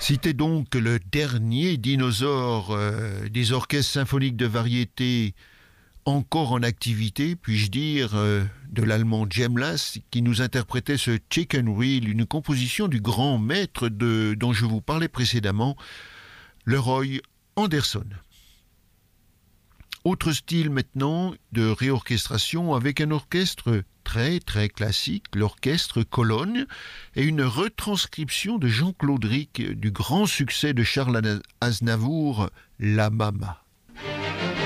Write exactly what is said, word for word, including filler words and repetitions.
C'était donc le dernier dinosaure euh, des orchestres symphoniques de variété encore en activité, puis-je dire, euh, de l'allemand Jemlas, qui nous interprétait ce Chicken Reel, une composition du grand maître de, dont je vous parlais précédemment, Leroy Anderson. Autre style maintenant de réorchestration avec un orchestre très très classique, l'orchestre Cologne, et une retranscription de Jean-Claude Ric du grand succès de Charles Aznavour, La Mama.